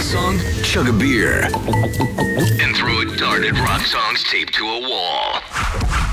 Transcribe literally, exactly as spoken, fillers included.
song? Chug a beer. And throw a dart at rock songs taped to a wall.